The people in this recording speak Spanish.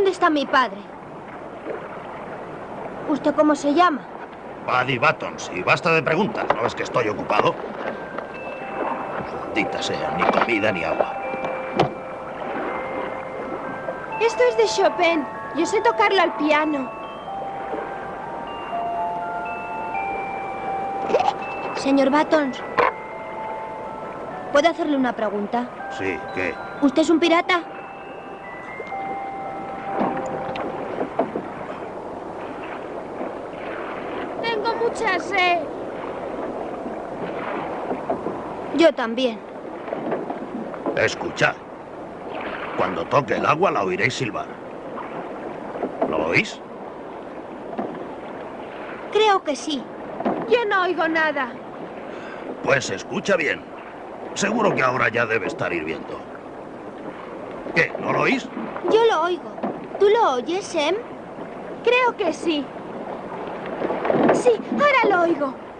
¿Dónde está mi padre? ¿Usted cómo se llama? Paddy Buttons, y basta de preguntas. ¿No es que estoy ocupado? Maldita sea, ni comida ni agua. Esto es de Chopin. Yo sé tocarlo al piano. Señor Buttons, ¿puedo hacerle una pregunta? Sí, ¿qué? ¿Usted es un pirata? Tengo mucha sed. Yo también. Escuchad. Cuando toque el agua la oiréis silbar. ¿Lo oís? Creo que sí. Yo no oigo nada. Pues escucha bien. Seguro que ahora ya debe estar hirviendo. ¿Qué? ¿No lo oís? Yo lo oigo. ¿Tú lo oyes, Em? Creo que sí. Sí, ahora lo oigo.